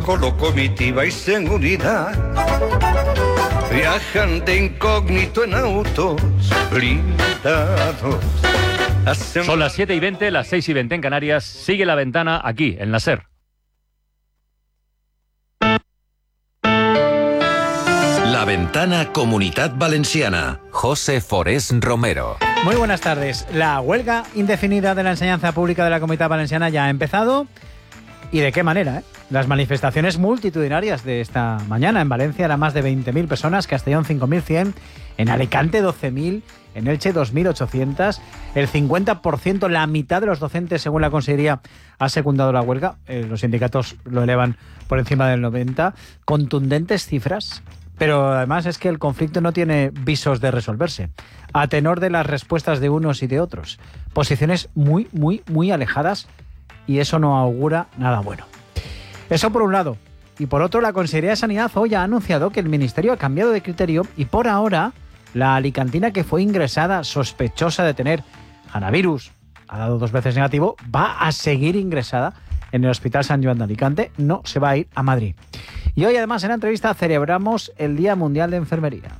protocolo, comitiva y seguridad. Viajan de incógnito en autos blindados. Son las 7:20, las 6:20 en Canarias. Sigue La Ventana aquí, en la SER. La Ventana Comunitat Valenciana. José Forés Romero. Muy buenas tardes. La huelga indefinida de la enseñanza pública de la Comunitat Valenciana ya ha empezado. ¿Y de qué manera? Las manifestaciones multitudinarias de esta mañana en Valencia eran más de 20.000 personas, Castellón 5.100, en Alicante 12.000, en Elche 2.800. El 50%, la mitad de los docentes, según la Consellería, ha secundado la huelga. Los sindicatos lo elevan por encima del 90%. Contundentes cifras. Pero además es que el conflicto no tiene visos de resolverse, a tenor de las respuestas de unos y de otros. Posiciones muy alejadas, y eso no augura nada bueno. Eso por un lado. Y por otro, la Consellería de Sanidad hoy ha anunciado que el Ministerio ha cambiado de criterio y por ahora la alicantina que fue ingresada sospechosa de tener coronavirus, ha dado 2 veces negativo, va a seguir ingresada en el Hospital Sant Joan de Alicante, no se va a ir a Madrid. Y hoy además en la entrevista celebramos el Día Mundial de Enfermería.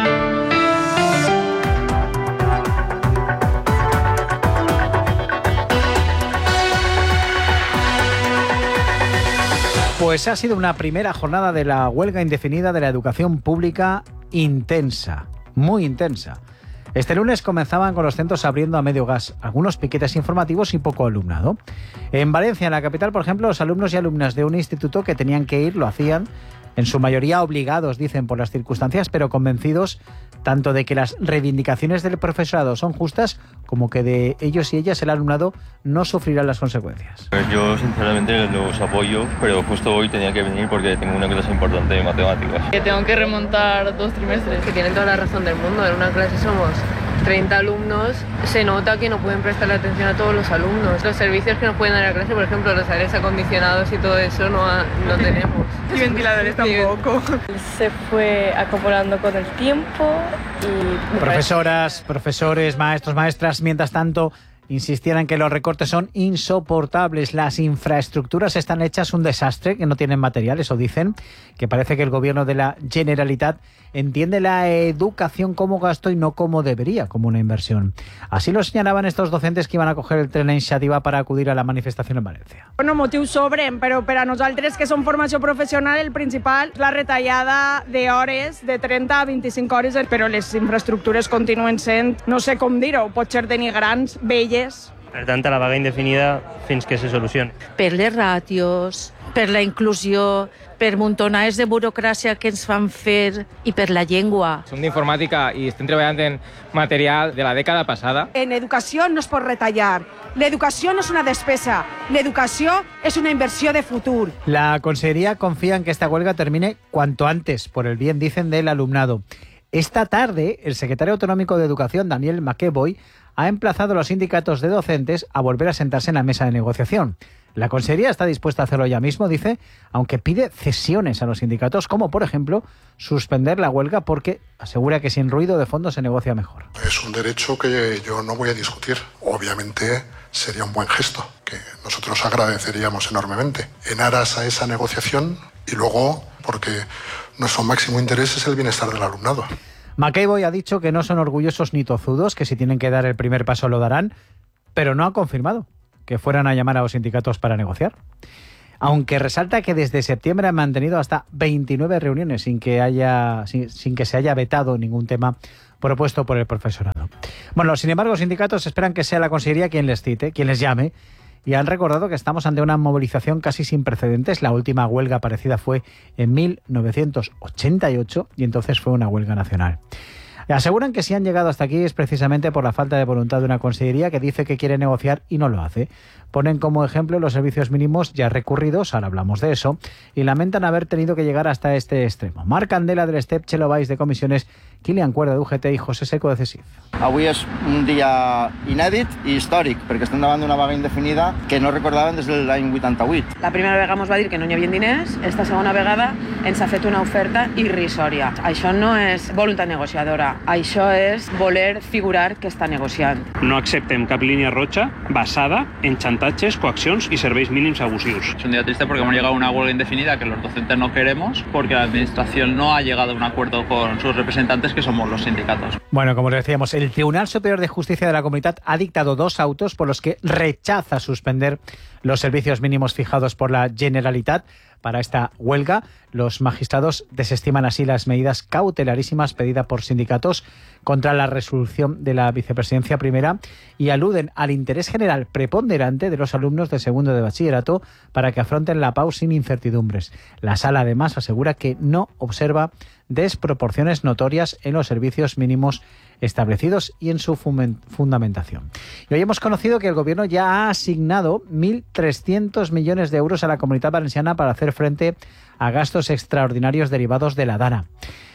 Pues ha sido una primera jornada de la huelga indefinida de la educación pública intensa, muy intensa. Este lunes comenzaban con los centros abriendo a medio gas, algunos piquetes informativos y poco alumnado. En Valencia, en la capital, por ejemplo, los alumnos y alumnas de un instituto que tenían que ir lo hacían, en su mayoría obligados, dicen, por las circunstancias, pero convencidos tanto de que las reivindicaciones del profesorado son justas como que de ellos y ellas el alumnado no sufrirá las consecuencias. Yo sinceramente los apoyo, pero justo hoy tenía que venir porque tengo una clase importante de matemáticas. Que tengo que remontar 2 trimestres. Que tienen toda la razón del mundo. En una clase somos 30 alumnos, se nota que no pueden prestarle atención a todos los alumnos. Los servicios que nos pueden dar a clase, por ejemplo, los aires acondicionados y todo eso, no tenemos. Y ventiladores tampoco. Se fue acoplando con el tiempo y... Profesoras, profesores, maestros, maestras, mientras tanto, insistían en que los recortes son insoportables. Las infraestructuras están hechas un desastre, que no tienen materiales, o dicen que parece que el gobierno de la Generalitat entiende la educación como gasto y no como debería, como una inversión. Así lo señalaban estos docentes que iban a coger el tren La Iniciativa para acudir a la manifestación en Valencia. Bueno, motius sobren, però per a nosaltres que som formació professional el principal és la retallada d'hores de 30 a 25 hores, però les infraestructures continuen sent, no sé com dir-ho, potser denigrants, velles. Per tant, a la vaga indefinida fins que se solucioni. Per les ràtios, per la inclusió, per muntonades de burocràcia que ens fan fer i per la llengua. Som d'informàtica i estem treballant en material de la dècada passada. En educació no es pot retallar. L'educació no és una despesa. L'educació és una inversió de futur. La Consellería confía en que esta huelga termine cuanto antes, por el bien, dicen, del alumnado. Esta tarde, el secretario autonómico de Educación, Daniel McEvoy, ha emplazado a los sindicatos de docentes a volver a sentarse en la mesa de negociación. La Consellería está dispuesta a hacerlo ya mismo, dice, aunque pide cesiones a los sindicatos, como por ejemplo suspender la huelga, porque asegura que sin ruido de fondo se negocia mejor. Es un derecho que yo no voy a discutir. Obviamente sería un buen gesto, que nosotros agradeceríamos enormemente, en aras a esa negociación y luego porque nuestro máximo interés es el bienestar del alumnado. McEvoy ha dicho que no son orgullosos ni tozudos, que si tienen que dar el primer paso lo darán, pero no ha confirmado que fueran a llamar a los sindicatos para negociar. Aunque resalta que desde septiembre han mantenido hasta 29 reuniones sin que se haya vetado ningún tema propuesto por el profesorado. Bueno, sin embargo, los sindicatos esperan que sea la Consellería quien les cite, quien les llame, y han recordado que estamos ante una movilización casi sin precedentes. La última huelga parecida fue en 1988 y entonces fue una huelga nacional. Aseguran que si han llegado hasta aquí es precisamente por la falta de voluntad de una consellería que dice que quiere negociar y no lo hace. Ponen como ejemplo los servicios mínimos ya recurridos, ahora hablamos de eso, y lamentan haber tenido que llegar hasta este extremo. Marc Candela del STEP, Txelo Valls de Comisiones, Kilian Cuerda d'UGT i José Seco de CESIF. Avui és un dia inèdit i històric, perquè estem davant d'una vaga indefinida que no recordaven des de l'any 88. La primera vegada ens va dir que no hi havia diners, esta segona vegada ens ha fet una oferta irrisòria. Això no és voluntat negociadora. Clar, això és voler figurar que està negociant. No acceptem cap línia roja basada en xantatges, coaccions y serveis mínims abusius. Es un día triste porque hemos llegado a una huelga indefinida que los docentes no queremos porque la administración no ha llegado a un acuerdo con sus representantes, que somos los sindicatos. Bueno, como decíamos, el Tribunal Superior de Justicia de la Comunitat ha dictado 2 autos por los que rechaza suspender los servicios mínimos fijados por la Generalitat para esta huelga. Los magistrados desestiman así las medidas cautelarísimas pedidas por sindicatos contra la resolución de la vicepresidencia primera y aluden al interés general preponderante de los alumnos de segundo de bachillerato para que afronten la PAU sin incertidumbres. La sala además asegura que no observa desproporciones notorias en los servicios mínimos establecidos y en su fundamentación. Y hoy hemos conocido que el Gobierno ya ha asignado 1.300 millones de euros a la Comunitat Valenciana para hacer frente a gastos extraordinarios derivados de la DANA.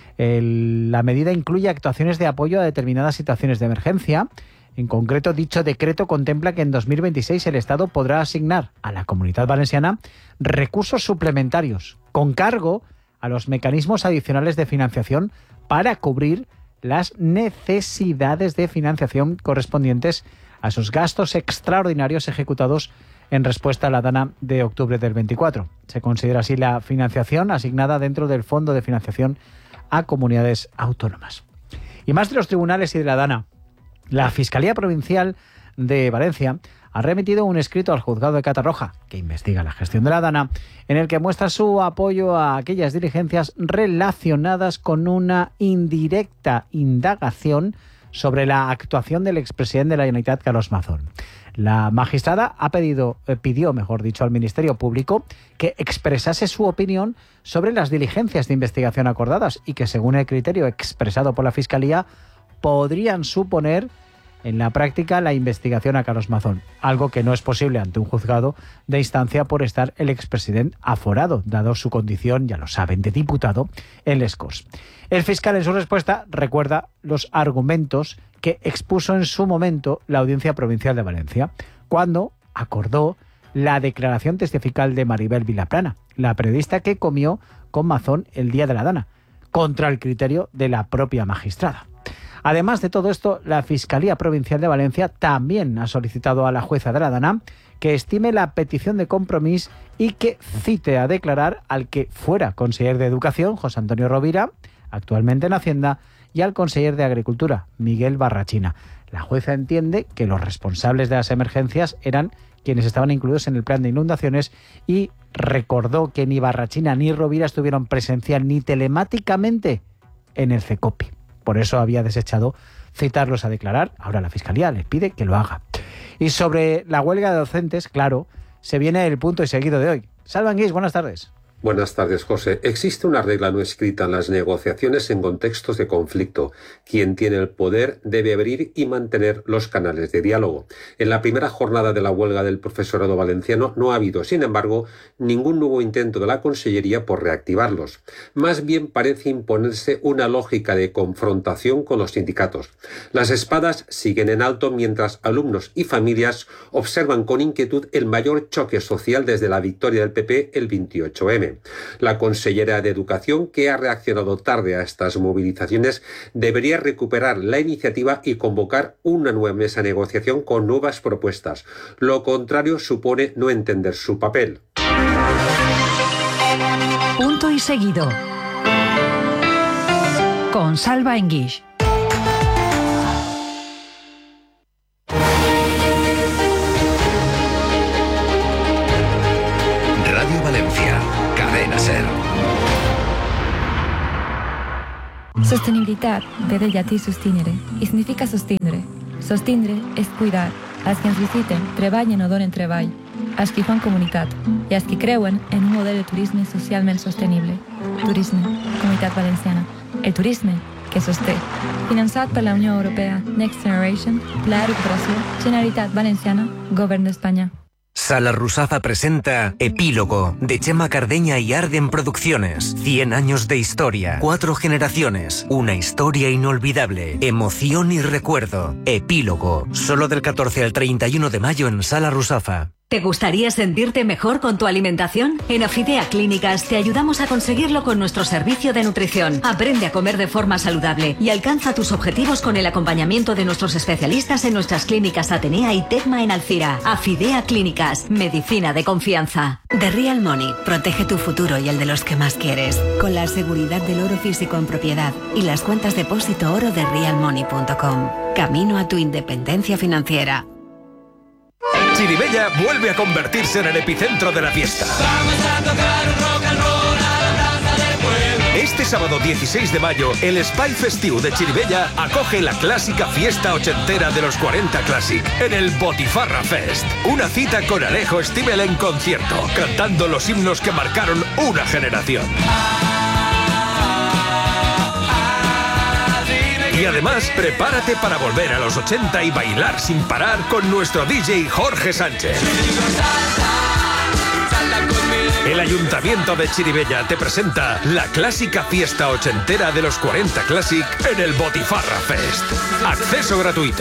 La medida incluye actuaciones de apoyo a determinadas situaciones de emergencia. En concreto, dicho decreto contempla que en 2026 el Estado podrá asignar a la Comunitat Valenciana recursos suplementarios con cargo a los mecanismos adicionales de financiación para cubrir las necesidades de financiación correspondientes a esos gastos extraordinarios ejecutados en respuesta a la DANA de octubre del 24. Se considera así la financiación asignada dentro del Fondo de Financiación a Comunidades Autónomas. Y más de los tribunales y de la DANA, la Fiscalía Provincial de Valencia ha remitido un escrito al Juzgado de Catarroja, que investiga la gestión de la DANA, en el que muestra su apoyo a aquellas diligencias relacionadas con una indirecta indagación sobre la actuación del expresidente de la Generalitat, Carlos Mazón. La magistrada pidió al Ministerio Público que expresase su opinión sobre las diligencias de investigación acordadas y que, según el criterio expresado por la Fiscalía, podrían suponer en la práctica la investigación a Carlos Mazón, algo que no es posible ante un juzgado de instancia por estar el expresidente aforado, dado su condición, ya lo saben, de diputado en les Corts. El fiscal en su respuesta recuerda los argumentos que expuso en su momento la Audiencia Provincial de Valencia, cuando acordó la declaración testifical de Maribel Vilaplana, la periodista que comió con Mazón el día de la DANA, contra el criterio de la propia magistrada. Además de todo esto, la Fiscalía Provincial de Valencia también ha solicitado a la jueza de la DANA que estime la petición de Compromís y que cite a declarar al que fuera conseller de Educación, José Antonio Rovira, actualmente en Hacienda, y al conseller de Agricultura, Miguel Barrachina. La jueza entiende que los responsables de las emergencias eran quienes estaban incluidos en el plan de inundaciones y recordó que ni Barrachina ni Rovira estuvieron presencial ni telemáticamente en el CECOPI. Por eso había desechado citarlos a declarar. Ahora la Fiscalía les pide que lo haga. Y sobre la huelga de docentes, claro, se viene el punto y seguido de hoy. Salva Anguís, buenas tardes. Buenas tardes, José. Existe una regla no escrita en las negociaciones en contextos de conflicto. Quien tiene el poder debe abrir y mantener los canales de diálogo. En la primera jornada de la huelga del profesorado valenciano no ha habido, sin embargo, ningún nuevo intento de la Consellería por reactivarlos. Más bien parece imponerse una lógica de confrontación con los sindicatos. Las espadas siguen en alto mientras alumnos y familias observan con inquietud el mayor choque social desde la victoria del PP el 28M. La consellera de Educación, que ha reaccionado tarde a estas movilizaciones, debería recuperar la iniciativa y convocar una nueva mesa de negociación con nuevas propuestas. Lo contrario supone no entender su papel. Punto y seguido. Con Salva Anguís. Radio Valencia. Cadena SER. Sostenibilitat ve del llatí sustinere i significa sostindre. Sostindre és cuidar. Els que ens visiten, treballen o donen treball. Els que fan comunitat i els que creuen en un model de turisme socialment sostenible. Turisme, Comunitat Valenciana. El turisme que sosté. Finançat per la Unió Europea, Next Generation, Pla de Recuperació, Generalitat Valenciana, Govern d'Espanya. Sala Rusafa presenta Epílogo, de Chema Cardeña y Arden Producciones. 100 años de historia, 4 generaciones, una historia inolvidable, emoción y recuerdo. Epílogo, solo del 14 al 31 de mayo en Sala Rusafa. ¿Te gustaría sentirte mejor con tu alimentación? En Afidea Clínicas te ayudamos a conseguirlo con nuestro servicio de nutrición. Aprende a comer de forma saludable y alcanza tus objetivos con el acompañamiento de nuestros especialistas en nuestras clínicas Atenea y Tecma en Alcira. Afidea Clínicas, medicina de confianza. The Real Money protege tu futuro y el de los que más quieres, con la seguridad del oro físico en propiedad y las cuentas depósito oro de realmoney.com. Camino a tu independencia financiera. Chirivella vuelve a convertirse en el epicentro de la fiesta. Este sábado 16 de mayo, el Spy Festiu de Chirivella acoge la clásica fiesta ochentera de los 40 Classic en el Botifarra Fest. Una cita con Alejo Stivel en concierto, cantando los himnos que marcaron una generación. Y además, prepárate para volver a los 80 y bailar sin parar con nuestro DJ Jorge Sánchez. El Ayuntamiento de Chirivella te presenta la clásica fiesta ochentera de los 40 Classic en el Botifarra Fest. Acceso gratuito.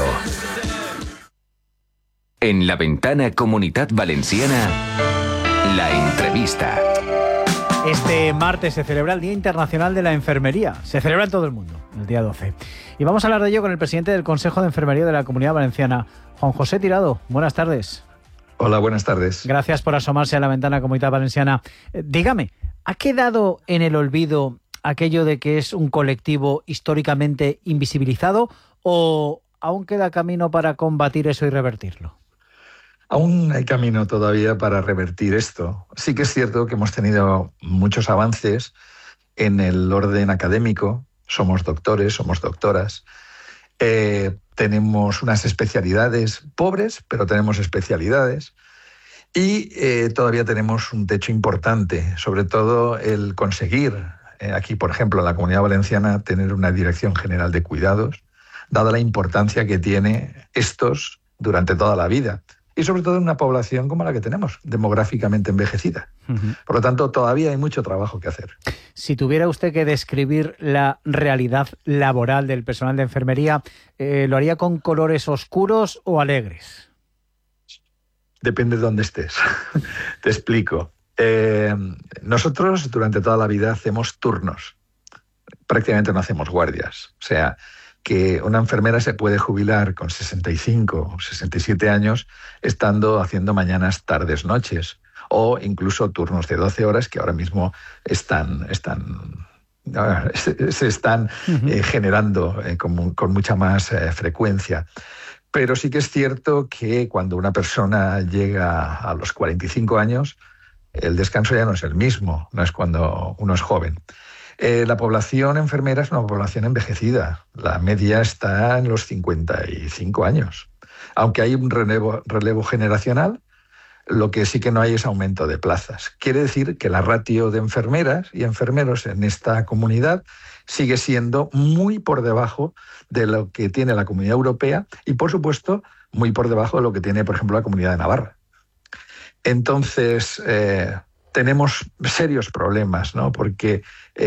En la ventana Comunitat Valenciana, la entrevista. Este martes se celebra el Día Internacional de la Enfermería. Se celebra en todo el mundo, el día 12. Y vamos a hablar de ello con el presidente del Consejo de Enfermería de la Comunidad Valenciana, Juan José Tirado. Buenas tardes. Hola, buenas tardes. Gracias por asomarse a la ventana Comunidad Valenciana. Dígame, ¿ha quedado en el olvido aquello de que es un colectivo históricamente invisibilizado o aún queda camino para combatir eso y revertirlo? Aún hay camino todavía para revertir esto. Sí que es cierto que hemos tenido muchos avances en el orden académico. Somos doctores, somos doctoras. Tenemos unas especialidades pobres, pero tenemos especialidades. Y todavía tenemos un techo importante, sobre todo el conseguir, aquí por ejemplo en la Comunidad Valenciana, tener una Dirección General de Cuidados, dada la importancia que tiene estos durante toda la vida. Y sobre todo en una población como la que tenemos, demográficamente envejecida. Por lo tanto, todavía hay mucho trabajo que hacer. Si tuviera usted que describir la realidad laboral del personal de enfermería, ¿lo haría con colores oscuros o alegres? Depende de dónde estés. Te explico. Nosotros durante toda la vida hacemos turnos. Prácticamente no hacemos guardias. O sea, que una enfermera se puede jubilar con 65 o 67 años estando haciendo mañanas, tardes, noches, o incluso turnos de 12 horas que ahora mismo se están generando con mucha más frecuencia. Pero sí que es cierto que cuando una persona llega a los 45 años, el descanso ya no es el mismo, no es cuando uno es joven. La población enfermera es una población envejecida. La media está en los 55 años. Aunque hay un relevo generacional, lo que sí que no hay es aumento de plazas. Quiere decir que la ratio de enfermeras y enfermeros en esta comunidad sigue siendo muy por debajo de lo que tiene la Comunidad Europea y, por supuesto, muy por debajo de lo que tiene, por ejemplo, la Comunidad de Navarra. Entonces, tenemos serios problemas, ¿no? Porque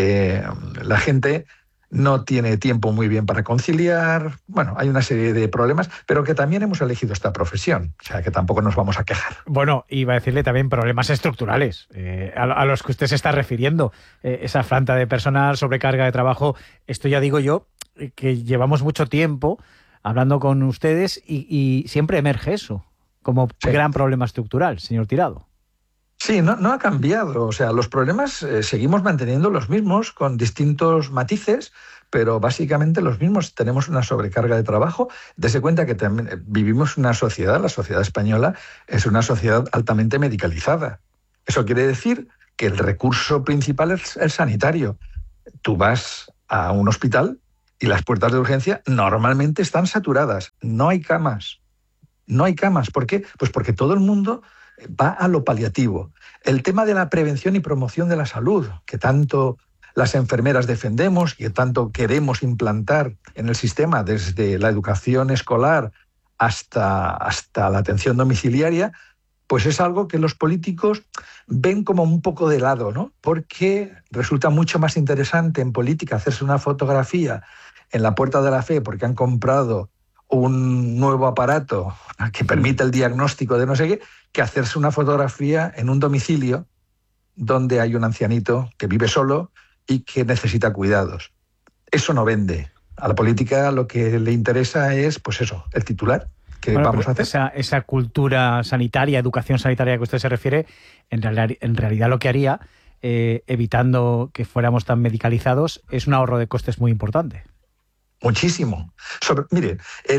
la gente no tiene tiempo muy bien para conciliar. Bueno, hay una serie de problemas, pero que también hemos elegido esta profesión, o sea que tampoco nos vamos a quejar. Bueno, iba a decirle también problemas estructurales a los que usted se está refiriendo. Esa falta de personal, sobrecarga de trabajo. Esto ya digo yo, que llevamos mucho tiempo hablando con ustedes y siempre emerge eso como gran problema estructural, señor Tirado. Sí, no ha cambiado. O sea, los problemas seguimos manteniendo los mismos con distintos matices, pero básicamente los mismos. Tenemos una sobrecarga de trabajo. Dese cuenta que también vivimos una sociedad, la sociedad española es una sociedad altamente medicalizada. Eso quiere decir que el recurso principal es el sanitario. Tú vas a un hospital y las puertas de urgencia normalmente están saturadas. No hay camas. No hay camas. ¿Por qué? Pues porque todo el mundo va a lo paliativo. El tema de la prevención y promoción de la salud, que tanto las enfermeras defendemos y que tanto queremos implantar en el sistema, desde la educación escolar hasta la atención domiciliaria, pues es algo que los políticos ven como un poco de lado, ¿no? Porque resulta mucho más interesante en política hacerse una fotografía en la Puerta de la Fe porque han comprado un nuevo aparato que permite el diagnóstico de no sé qué, que hacerse una fotografía en un domicilio donde hay un ancianito que vive solo y que necesita cuidados. Eso no vende. A la política lo que le interesa es, pues eso, el titular. ¿Qué vamos a hacer? Esa cultura sanitaria, educación sanitaria que usted se refiere, en realidad lo que haría, evitando que fuéramos tan medicalizados, es un ahorro de costes muy importante. Muchísimo. Mire,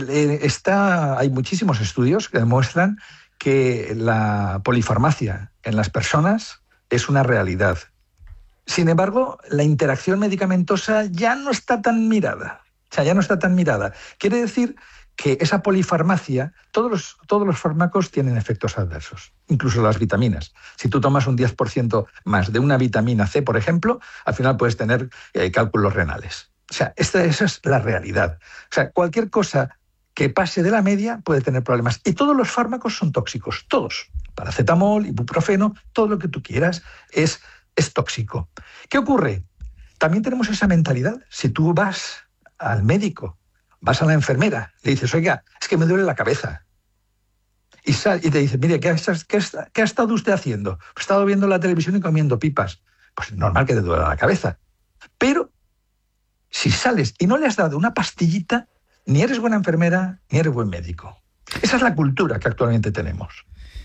hay muchísimos estudios que demuestran que la polifarmacia en las personas es una realidad. Sin embargo, la interacción medicamentosa ya no está tan mirada. O sea, ya no está tan mirada. Quiere decir que esa polifarmacia, todos los fármacos tienen efectos adversos, incluso las vitaminas. Si tú tomas un 10% más de una vitamina C, por ejemplo, al final puedes tener cálculos renales. O sea, esa es la realidad. O sea, cualquier cosa que pase de la media puede tener problemas. Y todos los fármacos son tóxicos, todos. Paracetamol, ibuprofeno, todo lo que tú quieras es tóxico. ¿Qué ocurre? También tenemos esa mentalidad. Si tú vas al médico, vas a la enfermera, le dices, oiga, es que me duele la cabeza. Y te dice, mire, ¿qué ha estado usted haciendo? Pues he estado viendo la televisión y comiendo pipas. Pues normal que te duela la cabeza. Pero si sales y no le has dado una pastillita, ni eres buena enfermera, ni eres buen médico. Esa es la cultura que actualmente tenemos.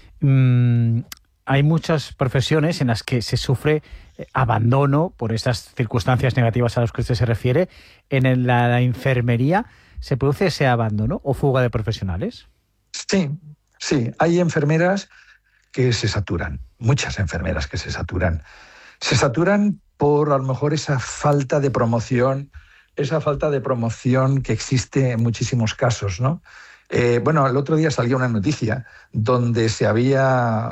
Hay muchas profesiones en las que se sufre abandono por esas circunstancias negativas a las que usted se refiere. ¿En la enfermería se produce ese abandono o fuga de profesionales? Sí. Hay enfermeras que se saturan, muchas enfermeras que se saturan. Se saturan por a lo mejor esa falta de promoción que existe en muchísimos casos, ¿no? Bueno, el otro día salió una noticia donde se había,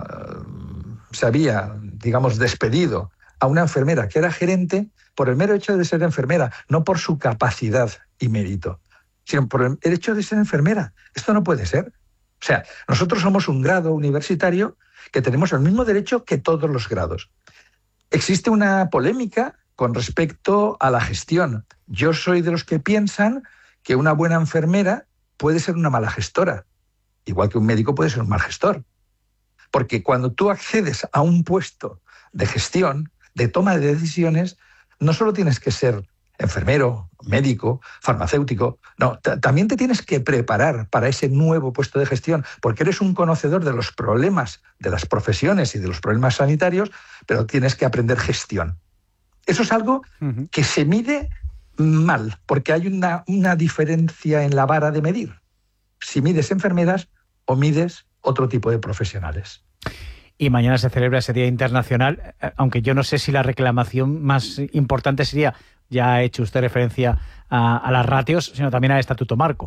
digamos, despedido a una enfermera que era gerente por el mero hecho de ser enfermera, no por su capacidad y mérito, sino por el hecho de ser enfermera. Esto no puede ser. O sea, nosotros somos un grado universitario que tenemos el mismo derecho que todos los grados. Existe una polémica con respecto a la gestión. Yo soy de los que piensan que una buena enfermera puede ser una mala gestora, igual que un médico puede ser un mal gestor. Porque cuando tú accedes a un puesto de gestión, de toma de decisiones, no solo tienes que ser enfermero, médico, farmacéutico, no, también te tienes que preparar para ese nuevo puesto de gestión, porque eres un conocedor de los problemas de las profesiones y de los problemas sanitarios, pero tienes que aprender gestión. Eso es algo que se mide mal, porque hay una diferencia en la vara de medir. Si mides enfermeras o mides otro tipo de profesionales. Y mañana se celebra ese Día Internacional, aunque yo no sé si la reclamación más importante sería, ya ha hecho usted referencia a las ratios, sino también al Estatuto Marco.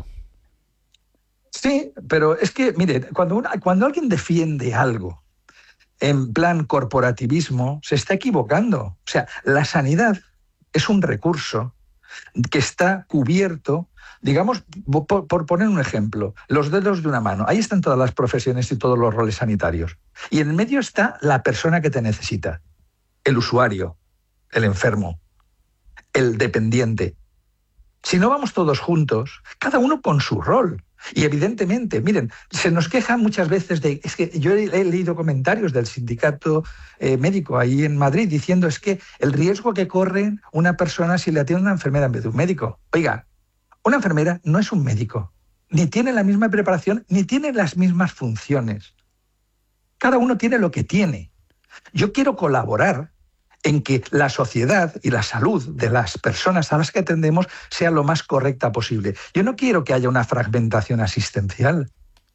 Sí, pero es que, mire, cuando alguien defiende algo en plan corporativismo, se está equivocando. O sea, la sanidad es un recurso que está cubierto, digamos, por poner un ejemplo, los dedos de una mano. Ahí están todas las profesiones y todos los roles sanitarios. Y en el medio está la persona que te necesita, el usuario, el enfermo, el dependiente. Si no vamos todos juntos, cada uno con su rol. Y evidentemente, miren, se nos queja muchas veces de... Es que yo he leído comentarios del sindicato médico ahí en Madrid diciendo es que el riesgo que corre una persona si le atiende una enfermera en vez de un médico. Oiga, una enfermera no es un médico. Ni tiene la misma preparación, ni tiene las mismas funciones. Cada uno tiene lo que tiene. Yo quiero colaborar en que la sociedad y la salud de las personas a las que atendemos sea lo más correcta posible. Yo no quiero que haya una fragmentación asistencial,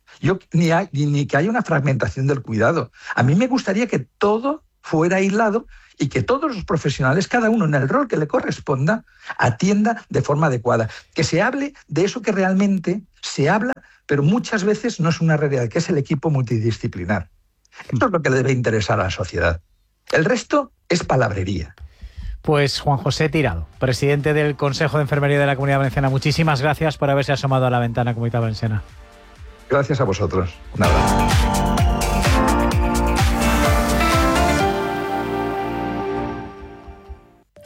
ni que haya una fragmentación del cuidado. A mí me gustaría que todo fuera aislado y que todos los profesionales, cada uno en el rol que le corresponda, atienda de forma adecuada. Que se hable de eso que realmente se habla, pero muchas veces no es una realidad, que es el equipo multidisciplinar. Esto es lo que le debe interesar a la sociedad. El resto es palabrería. Pues Juan José Tirado, presidente del Consejo de Enfermería de la Comunidad Valenciana, muchísimas gracias por haberse asomado a la ventana Comunidad Valenciana. Gracias a vosotros. Un abrazo.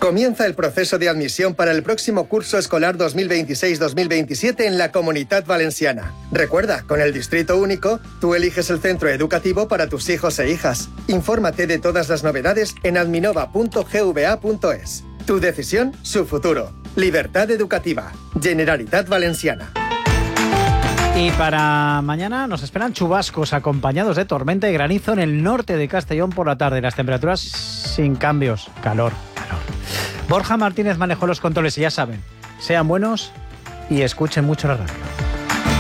Comienza el proceso de admisión para el próximo curso escolar 2026-2027 en la Comunitat Valenciana. Recuerda, con el Distrito Único, tú eliges el centro educativo para tus hijos e hijas. Infórmate de todas las novedades en adminova.gva.es. Tu decisión, su futuro. Libertad educativa. Generalitat Valenciana. Y para mañana nos esperan chubascos acompañados de tormenta y granizo en el norte de Castellón por la tarde. Las temperaturas sin cambios. Calor. Borja Martínez manejó los controles y ya saben, sean buenos y escuchen mucho la radio.